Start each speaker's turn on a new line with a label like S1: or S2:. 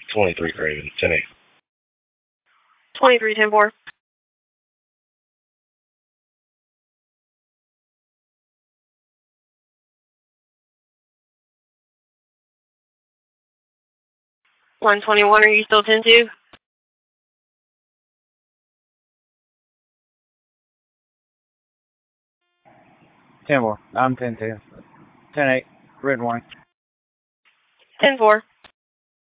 S1: 23 Craven, 10-8.
S2: 23, 10-4. $121, are you still 10-2?
S3: 10-4. I'm 10-2. 10-8. Red warning.
S2: 10-4.